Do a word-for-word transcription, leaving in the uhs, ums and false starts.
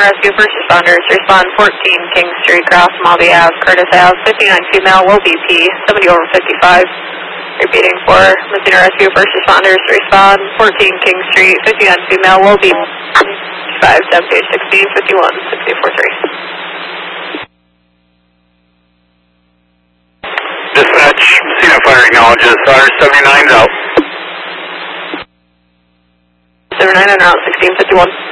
Messina Rescue First Responders, respond fourteen King Street, Cross Malby Ave, Curtis Ave, fifty-nine female, will B P, seventy over fifty-five. Repeating for Messina Rescue First Responders, respond fourteen King Street, fifty-nine female, will be five, W H sixteen, fifty-one, six eight four three. Dispatch, Messina Fire acknowledges, Fire seventy-nine's out. seventy-nine en route, sixteen fifty-one.